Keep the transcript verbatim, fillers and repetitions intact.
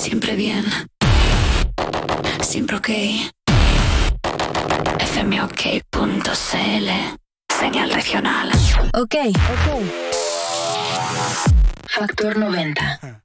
Siempre bien. Siempre ok. F M O K punto C L. Señal regional. Ok. Ok. Factor noventa.